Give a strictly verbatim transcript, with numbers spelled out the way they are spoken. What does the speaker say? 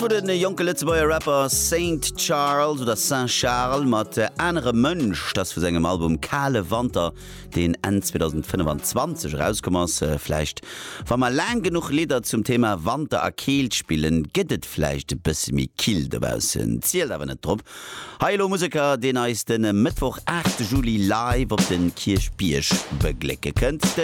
vu den Joke Lützebauer Rapper Saint Charles oder Saint Charles mat äh, enere Mënsch, das vu segem Album Kahle Wander den en zwanzig fünfundzwanzig rauskommmers äh, flecht. Wa mal lang genug Lieder zum Thema Wander a Keel spielen, gëtt flecht bis mi Kiel dabausen. Ziel awer net trop. Hallo Musiker, den eis den äh, Mittwoch achte Juli live op den Kirchbiersch beglecke könnt.